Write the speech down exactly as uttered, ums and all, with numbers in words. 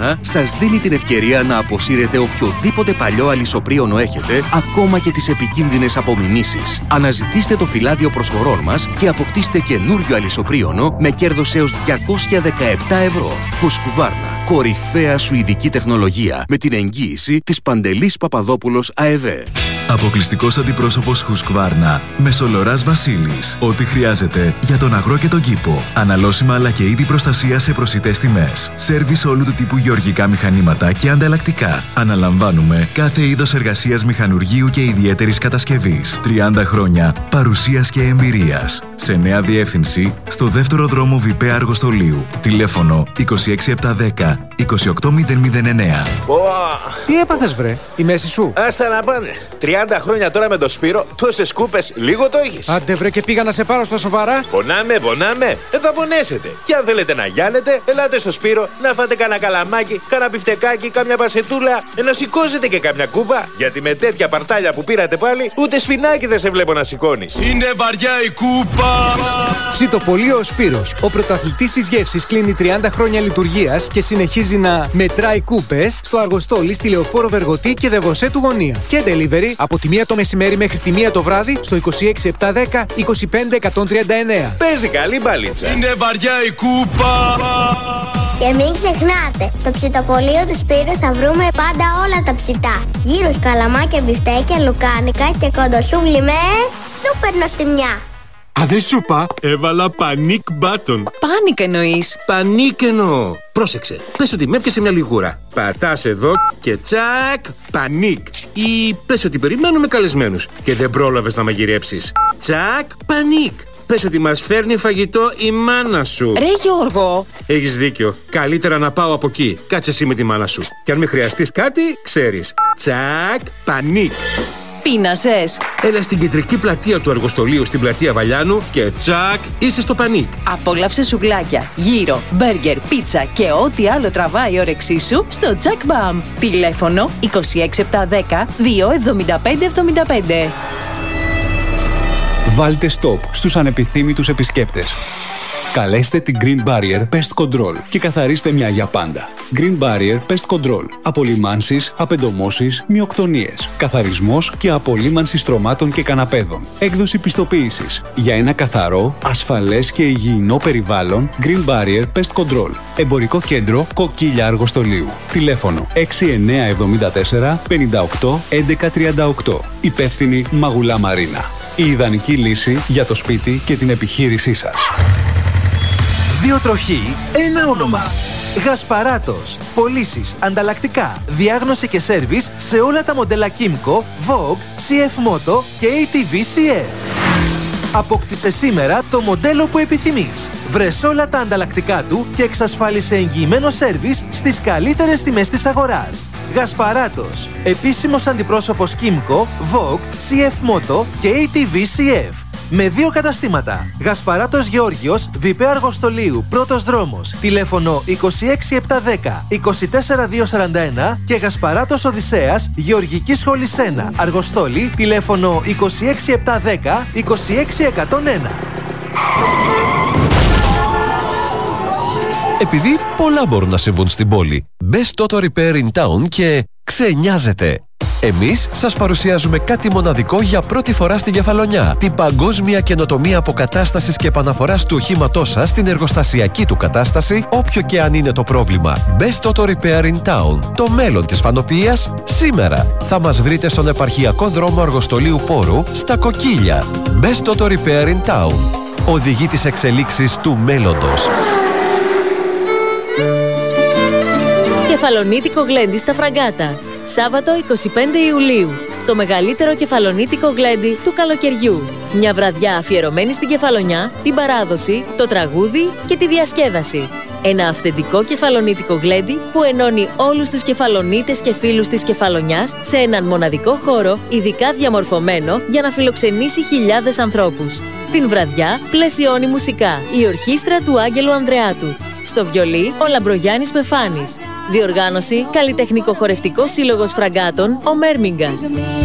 Husqvarna σας δίνει την ευκαιρία να αποσύρετε οποιοδήποτε παλιό αλυσοπρίωνο έχετε, ακόμα και τις επικίνδυνες απομιμήσεις. Αναζητήστε το φυλάδιο προσφορών μας και αποκτήστε καινούριο αλυσοπρίωνο με κέρδος έως διακόσια δεκαεπτά ευρώ. Husqvarna, κορυφαία σουηδική τεχνολογία με την εγγύηση της Παντελής Παπαδόπουλος ΑΕΒΕ. Αποκλειστικός αντιπρόσωπος Husqvarna, Μεσολοράς Βασίλης. Ό,τι χρειάζεται για τον αγρό και τον κήπο. Αναλώσιμα αλλά και είδη προστασία σε προσιτές τιμές. Σέρβις όλου του τύπου γεωργικά μηχανήματα και ανταλλακτικά. Αναλαμβάνουμε κάθε είδος εργασίας μηχανουργείου και ιδιαίτερης κατασκευής. τριάντα χρόνια παρουσίας και εμπειρίας. Σε νέα διεύθυνση, στο δεύτερο δρόμο Βιπέ Αργοστολίου. Τηλέφωνο είκοσι έξι επτακόσια δέκα είκοσι οκτώ μηδέν μηδέν εννέα. Τι έπαθες βρε, η μέση σου? Άστα να πάνε. τριάντα χρόνια τώρα με το Σπύρο, τόσες κούπες, λίγο το έχεις. Άντε βρε και πήγα να σε πάρω στα σοβαρά. Πονάμε, πονάμε, δεν θα πονέσετε. Και αν θέλετε να γιάνετε, ελάτε στο Σπύρο να φάτε κανένα καλαμάκι, κανένα μπιφτεκάκι, κάμια πασετούλα, να σηκώσετε και κάμια κούπα. Γιατί με τέτοια παρτάλια που πήρατε πάλι, ούτε σφινάκι δεν σε βλέπω να σηκώνεις. Είναι βαριά η κούπα. Ψητοπολείο ο Σπύρος, ο πρωταθλητής της γεύσης, κλείνει τριάντα χρόνια λειτουργίας και συνεχίζει να μετράει κούπες στο Αργοστόλι, στη Λεωφόρο Βεργοτή και Δεβοσέ του Γωνία. Και delivery από τη μία το μεσημέρι μέχρι τη μία το βράδυ στο είκοσι έξι επτακόσια δέκα είκοσι πέντε εκατόν τριάντα εννέα. Παίζει καλή μπαλίτσα. Είναι βαριά η κούπα. Και μην ξεχνάτε, στο ψητοπολείο του Σπύρου θα βρούμε πάντα όλα τα ψητά. Γύρους, καλαμάκια, μπιφτέκια, λουκάνικα και κοντοσούβλι με σούπερ νοστιμιά. Α, δεν σου είπα, έβαλα panic button. Πάνικ εννοείς? Πανίκ εννοώ. Πρόσεξε, πες ότι με έπιασε μια λιγούρα. Πατάς εδώ και τσακ, πανίκ. Ή πες ότι περιμένουμε καλεσμένους και δεν πρόλαβες να μαγειρέψεις. Τσακ, πανίκ. Πες ότι μας φέρνει φαγητό η μάνα σου. Ρε Γιώργο! Έχεις δίκιο. Καλύτερα να πάω από εκεί. Κάτσε εσύ με τη μάνα σου. Και αν με χρειαστείς κάτι, ξέρεις. Τσακ, πανίκ. Πείνασες? Έλα στην κεντρική πλατεία του Αργοστολίου, στην πλατεία Βαλιάνου και τσακ, είσαι στο πανίκ. Απόλαυσε σουβλάκια, γύρο, μπέργκερ, πίτσα και ό,τι άλλο τραβάει η όρεξή σου στο Jack Bam. Τηλέφωνο είκοσι έξι επτακόσια δέκα δύο εβδομήντα πέντε εβδομήντα πέντε. Βάλτε stop στους ανεπιθύμητους επισκέπτες. Καλέστε την Green Barrier Pest Control και καθαρίστε μια για πάντα. Green Barrier Pest Control. Απολυμάνσεις, απεντομώσεις, μυοκτονίες. Καθαρισμός και απολύμανση στρωμάτων και καναπέδων. Έκδοση πιστοποίησης. Για ένα καθαρό, ασφαλές και υγιεινό περιβάλλον, Green Barrier Pest Control. Εμπορικό κέντρο Κοκκίλια Αργοστολίου. Τηλέφωνο έξι εννέα εβδομήντα τέσσερα πενήντα οκτώ έντεκα τριάντα οκτώ. Υπεύθυνη Μαγουλά Μαρίνα. Η ιδανική λύση για το σπίτι και την επιχείρησή σας. Δύο τροχοί, ένα όνομα. Γασπαράτος. Πωλήσεις, ανταλλακτικά, διάγνωση και σέρβις σε όλα τα μοντέλα Kymco, Vogue, σι εφ Moto και έι τι βι σι εφ. Απόκτησε σήμερα το μοντέλο που επιθυμείς. Βρες όλα τα ανταλλακτικά του και εξασφάλισε εγγυημένο σέρβις στις καλύτερες τιμές της αγοράς. Γασπαράτος. Επίσημος αντιπρόσωπος Kymco, Vogue, σι εφ Moto και έι τι βι σι εφ. Με δύο καταστήματα. Γασπαράτος Γεώργιος, Βιπέ Αργοστολίου, πρώτος δρόμος. Τηλέφωνο είκοσι έξι επτακόσια δέκα είκοσι τέσσερα διακόσια σαράντα ένα και Γασπαράτος Οδυσσέας, Γεωργική Σχολή ένα, Αργοστόλη. Τηλέφωνο είκοσι έξι επτακόσια δέκα είκοσι έξι εκατόν ένα. Επειδή πολλά μπορούν να συμβούν στην πόλη, μπες στο Auto Repair in Town και ξενιάζετε. Εμείς σας παρουσιάζουμε κάτι μοναδικό για πρώτη φορά στην Κεφαλονιά. Την παγκόσμια καινοτομία αποκατάστασης και επαναφοράς του οχήματός σας στην εργοστασιακή του κατάσταση, όποιο και αν είναι το πρόβλημα. Μπες στο Auto Repair in Town. Το μέλλον της φανοποιίας σήμερα. Θα μας βρείτε στον επαρχιακό δρόμο Αργοστολίου Πόρου, στα Κοκκίλια. Μπες στο Auto Repair in Town. Οδηγεί τις εξελίξεις του μέλλοντος. Κεφαλονίτικο γλέντι στα Φραγκάτα. Σάββατο εικοστή πέμπτη Ιουλίου. Το μεγαλύτερο κεφαλονίτικο γλέντι του καλοκαιριού. Μια βραδιά αφιερωμένη στην Κεφαλονιά, την παράδοση, το τραγούδι και τη διασκέδαση. Ένα αυθεντικό κεφαλονίτικο γλέντι που ενώνει όλους τους κεφαλονίτες και φίλους της Κεφαλονιάς σε έναν μοναδικό χώρο, ειδικά διαμορφωμένο για να φιλοξενήσει χιλιάδες ανθρώπους. Την βραδιά πλαισιώνει μουσικά η ορχήστρα του Άγγελου Ανδρεάτου. Στο βιολί ο Λαμπρογιάννης Μεφάνης. Διοργάνωση Καλλιτεχνικό Χορευτικό Σύλλογος Φραγκάτων ο Μέρμιγκας.